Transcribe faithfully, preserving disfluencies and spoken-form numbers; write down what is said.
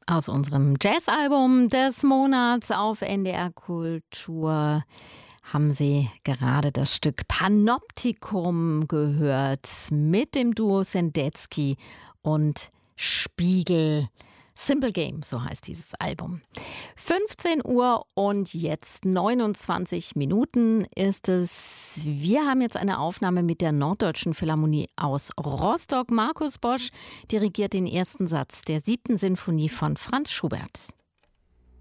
Aus unserem Jazzalbum des Monats auf N D R Kultur haben Sie gerade das Stück Panoptikum gehört mit dem Duo Sendetsky und Spiegel. Simple Game, so heißt dieses Album. fünfzehn Uhr und jetzt neunundzwanzig Minuten ist es. Wir haben jetzt eine Aufnahme mit der Norddeutschen Philharmonie aus Rostock. Markus Bosch dirigiert den ersten Satz der siebten Sinfonie von Franz Schubert.